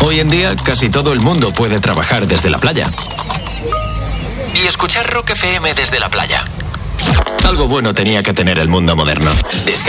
Hoy en día casi todo el mundo puede trabajar desde la playa y escuchar Rock FM desde la playa. Algo bueno tenía que tener el mundo moderno.